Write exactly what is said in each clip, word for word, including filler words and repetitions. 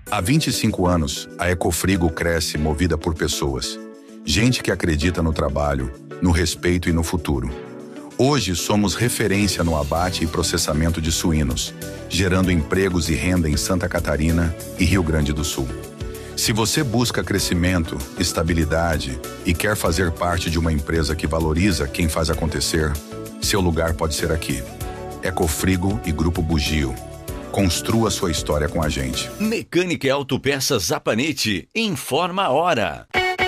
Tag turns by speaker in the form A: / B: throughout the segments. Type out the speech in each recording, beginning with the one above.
A: Há vinte e cinco anos, a Ecofrigo cresce movida por pessoas. Gente que acredita no trabalho, no respeito e no futuro. Hoje somos referência no abate e processamento de suínos, gerando empregos e renda em Santa Catarina e Rio Grande do Sul. Se você busca crescimento, estabilidade e quer fazer parte de uma empresa que valoriza quem faz acontecer, seu lugar pode ser aqui. Ecofrigo e Grupo Bugio. Construa sua história com a gente.
B: Mecânica e Autopeças Zapanete. Informa a hora.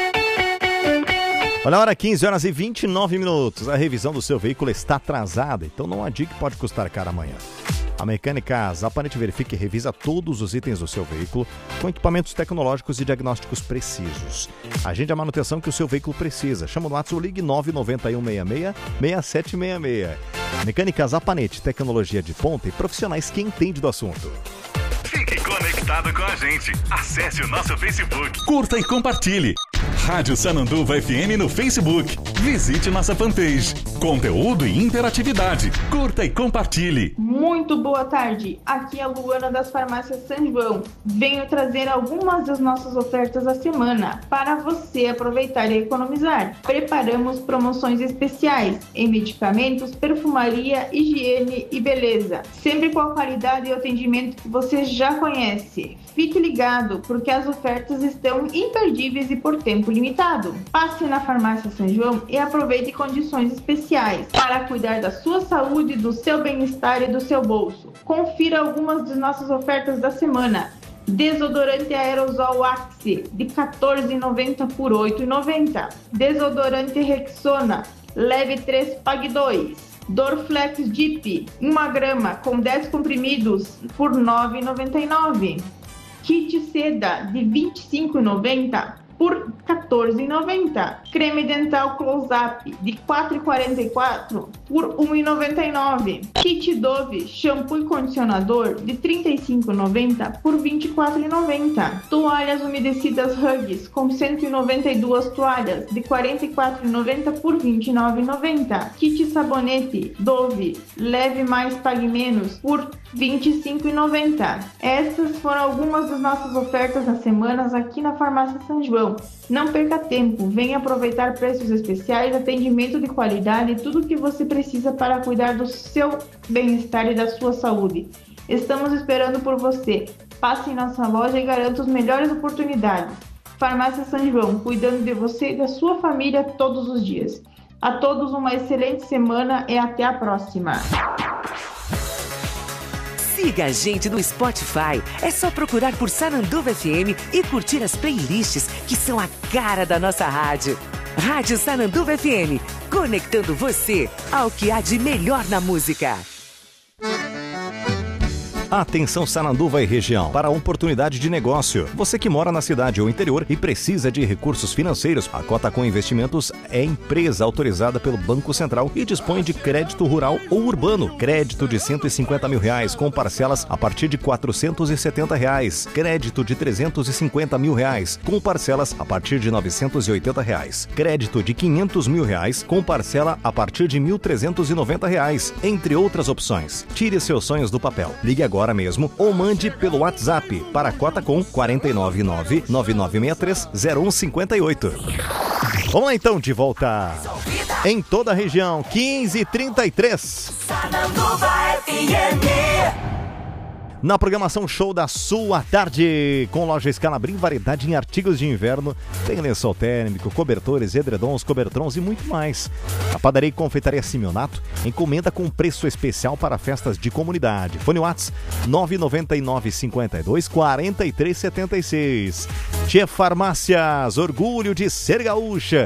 C: Olha a hora, quinze horas e vinte e nove minutos. A revisão do seu veículo está atrasada, então não adianta que pode custar caro amanhã. A Mecânica Zapanete verifica e revisa todos os itens do seu veículo com equipamentos tecnológicos e diagnósticos precisos. Agende a manutenção que o seu veículo precisa. Chama no WhatsApp, ligue nove nove um seis seis, seis sete seis seis. Mecânica Zapanete, tecnologia de ponta e profissionais que entendem do assunto.
D: Fique conectado com a gente. Acesse o nosso Facebook.
B: Curta e compartilhe.
D: Rádio Sananduva F M no Facebook. Visite nossa fanpage. Conteúdo e interatividade. Curta e compartilhe.
E: Muito boa tarde. Aqui é a Luana das Farmácias São João. Venho trazer algumas das nossas ofertas da semana para você aproveitar e economizar. Preparamos promoções especiais em medicamentos, perfumaria, higiene e beleza. Sempre com a qualidade e atendimento que você já conhece. Fique ligado, porque as ofertas estão imperdíveis e por tempo limitado. Passe na Farmácia São João e aproveite condições especiais para cuidar da sua saúde, do seu bem-estar e do seu bolso. Confira algumas de nossas ofertas da semana. Desodorante aerosol Axe de quatorze reais e noventa centavos por oito reais e noventa centavos. Desodorante Rexona leve três, pague dois. Dorflex Dip um grama com dez comprimidos por nove reais e noventa e nove centavos. Kit seda de vinte e cinco reais e noventa centavos por quatorze reais e noventa centavos. Creme dental Close-Up de quatro reais e quarenta e quatro centavos por um real e noventa e nove centavos. Kit Dove shampoo e condicionador de trinta e cinco reais e noventa centavos por vinte e quatro reais e noventa centavos. Toalhas umedecidas Huggies com cento e noventa e duas toalhas de quarenta e quatro reais e noventa centavos por vinte e nove reais e noventa centavos. Kit sabonete Dove leve mais, pague menos por vinte e cinco reais e noventa centavos. Essas foram algumas das nossas ofertas das semanas aqui na Farmácia São João. Não perca tempo, venha aproveitar preços especiais, atendimento de qualidade e tudo o que você precisa para cuidar do seu bem-estar e da sua saúde. Estamos esperando por você. Passe em nossa loja e garanta as melhores oportunidades. Farmácia São João, cuidando de você e da sua família todos os dias. A todos uma excelente semana e até a próxima.
F: Siga a gente no Spotify. É só procurar por Sananduva F M e curtir as playlists que são a cara da nossa rádio. Rádio Sananduva F M, conectando você ao que há de melhor na música.
C: Atenção Sananduva e região, para a oportunidade de negócio. Você que mora na cidade ou interior e precisa de recursos financeiros, a Cotacom Investimentos é empresa autorizada pelo Banco Central e dispõe de crédito rural ou urbano. Crédito de cento e cinquenta mil reais com parcelas a partir de quatrocentos e setenta reais. Crédito de trezentos e cinquenta mil reais com parcelas a partir de novecentos e oitenta reais. Crédito de quinhentos mil reais com parcela a partir de mil trezentos e noventa reais, entre outras opções. Tire seus sonhos do papel. Ligue agora mesmo ou mande pelo WhatsApp para Cotacom quatro nove nove, nove nove seis três, zero um cinco oito. Vamos lá então, de volta em toda a região, quinze e trinta e três.
G: Sananduva F M.
C: Na programação Show da Sua Tarde, com loja Escalabrim, variedade em artigos de inverno, tem lençol térmico, cobertores, edredons, cobertrons e muito mais. A padaria e confeitaria Simeonato encomenda com preço especial para festas de comunidade. Fone WhatsApp nove nove nove, cinco dois, quatro três sete seis. Tia Farmácias, orgulho de ser gaúcha.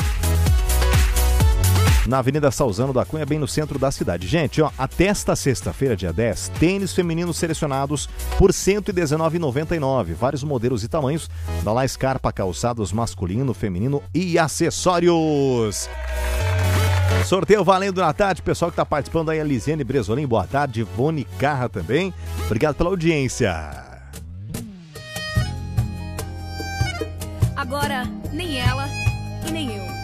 C: Na Avenida Salzano da Cunha, bem no centro da cidade. Gente, ó, até esta sexta-feira, dia dez, tênis femininos selecionados por cento e dezenove reais e noventa e nove. Vários modelos e tamanhos da La Scarpa, calçados masculino, feminino e acessórios. Sorteio valendo na tarde, pessoal que está participando aí, a Lisiane Bresolim, boa tarde, Ivone Carra também. Obrigado pela audiência.
H: Agora, nem ela e nem eu.